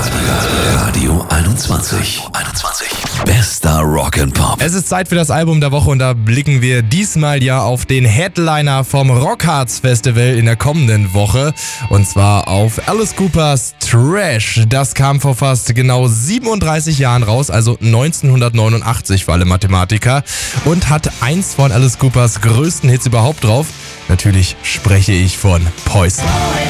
Radio 21. Bester Rock'n'Pop. Es ist Zeit für das Album der Woche und da blicken wir diesmal ja auf den Headliner vom Rockharz Festival in der kommenden Woche. Und zwar auf Alice Coopers Trash. Das kam vor fast genau 37 Jahren raus, also 1989 für alle Mathematiker. Und hat eins von Alice Coopers größten Hits überhaupt drauf. Natürlich spreche ich von Poison.